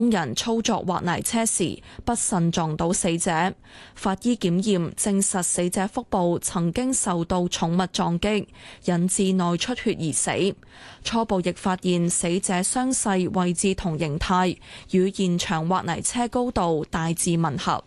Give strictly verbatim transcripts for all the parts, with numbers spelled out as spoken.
工人操作挖泥車時不慎撞到死者，法醫檢驗證實死者腹部曾經受到重物撞擊，引致內出血而死。初步亦發現死者傷勢位置同形態與現場挖泥車高度大致吻合。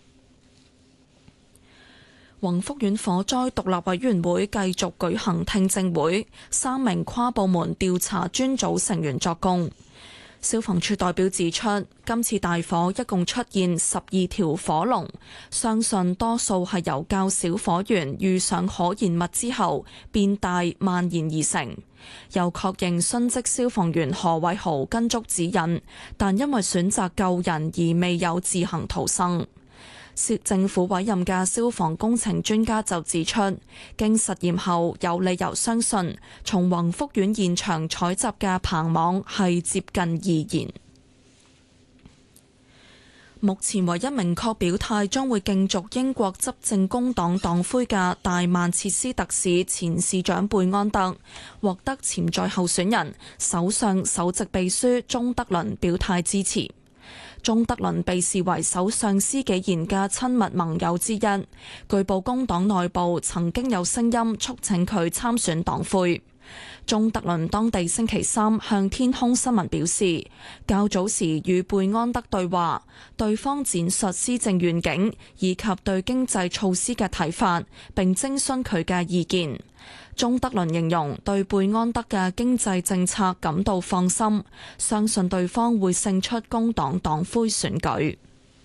宏福苑火災獨立委員會繼續舉行聽證會，三名跨部門調查專組成員作供。消防處代表指出，今次大火一共出現十二條火龍，相信多數係由較小火源遇上可燃物之後變大蔓延而成。又確認殉職消防員何偉豪跟足指引，但因為選擇救人而未有自行逃生。政府委任嘅消防工程專家就指出，經實驗後有理由相信，從宏福苑現場採集嘅棚網係接近易燃。目前唯一明確表態將會競逐英國執政工黨黨魁嘅大曼徹斯特市前市長貝安德，獲得潛在候選人首相首席秘書鍾德倫表態支持。鍾德倫被視為首相施紀賢嘅親密盟友之一，據報工黨內部曾經有聲音促請佢參選黨魁。鍾德倫當地星期三向天空新聞表示，較早時與貝安德對話，對方展述施政願景以及對經濟措施嘅睇法，並徵詢佢嘅意見。鍾德倫形容對貝安德嘅經濟政策感到放心，相信對方會勝出工黨黨魁選舉。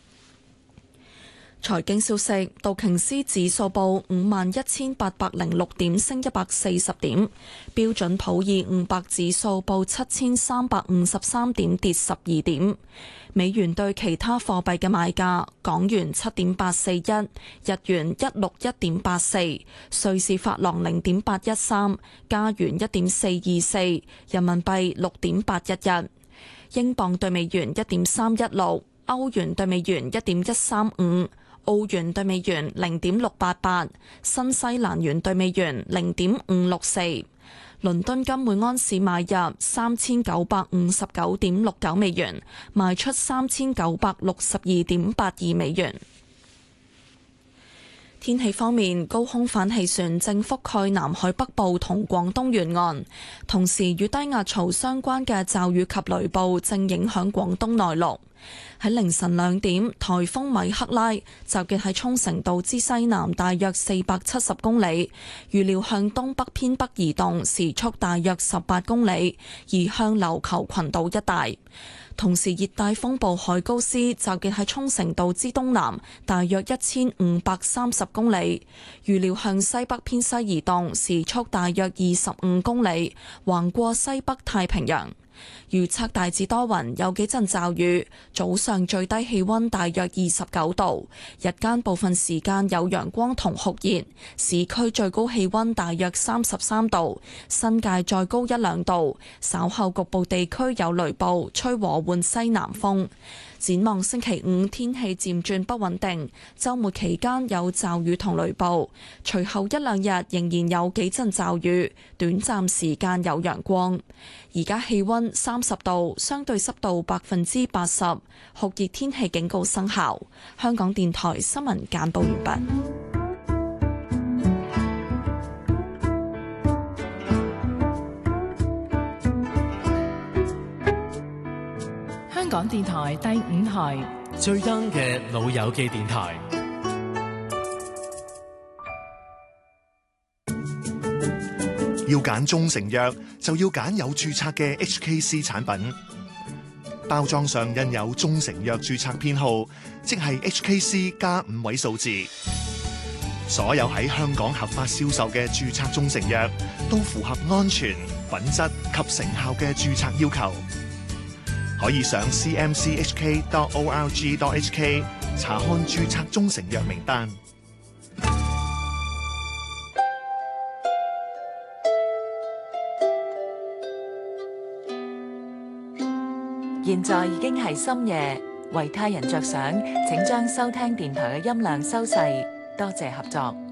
財經消息，道瓊斯指數報五萬一千八百零六點，升一百四十點；標準普爾五百指數報七千三百五十三點，跌十二點。美元對其他貨幣嘅賣價：港元七點八四一，日元一六一點八四，瑞士法郎零點八一三，加元一點四二四，人民幣六點八一一，英鎊對美元一點三一六，歐元對美元一點一三五。澳元對美元零點六八八，新西蘭元對美元零點五六四。倫敦金每安士買入三千九百五十九點六九美元，賣出三千九百六十二點八二美元。天氣方面，高空反氣旋正覆蓋南海北部同廣東沿岸，同時與低壓槽相關嘅驟雨及雷暴正影響廣東內陸。喺凌晨兩點，颱風米克拉集結喺沖繩島之西南大約四百七十公里，預料向東北偏北移動，時速大約十八公里，移向琉球群島一帶。同時，熱帶風暴海高斯集結喺沖繩島之東南大約一千五百三十公里，預料向西北偏西移動，時速大約二十五公里，橫過西北太平洋。預測大致多雲，有幾陣驟雨，早上最低氣溫大約二十九度，日間部分時間有陽光同酷熱，市區最高氣溫大約三十三度，新界再高一兩度，稍後局部地區有雷暴，吹和緩西南風。展望星期五天氣漸轉不穩定，週末期間有驟雨同雷暴，隨後一兩日仍然有幾陣驟雨，短暫時間有陽光。而家氣溫三十度，相對濕度百分之八十，酷熱天氣警告生效。香港電台新聞簡報完畢。 香港電台第五台最 young 嘅老友記電台。 要揀中成藥，就要揀有註冊嘅 H K C 產品。包裝上印有中成藥註冊編號，即係 H K C 加五位數字。所有喺香港合法銷售嘅註冊中成藥，都符合安全、品質及成效嘅註冊要求。可以上 c m c h k dot org dot h k 查看註冊中成藥名單。 現在已經係深夜，為他人着想，請將收聽電台嘅音量收細，多謝合作。